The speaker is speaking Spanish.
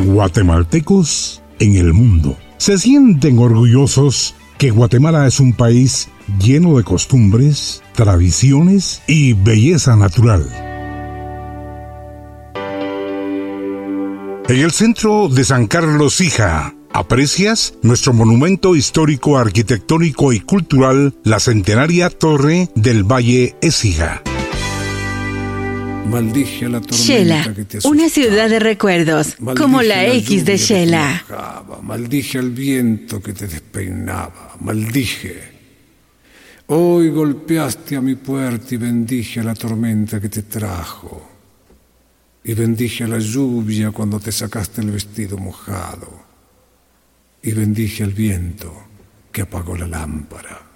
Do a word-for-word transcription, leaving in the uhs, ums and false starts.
guatemaltecos en el mundo. Se sienten orgullosos que Guatemala es un país lleno de costumbres, tradiciones y belleza natural. En el centro de San Carlos Hija, aprecias nuestro monumento histórico, arquitectónico y cultural, la centenaria Torre del Valle Écija. Xela, una ciudad de recuerdos, como la X de Xela. Maldije al viento que te despeinaba, maldije. Hoy golpeaste a mi puerta y bendije a la tormenta que te trajo. Y bendije a la lluvia cuando te sacaste el vestido mojado. Y bendije al viento que apagó la lámpara.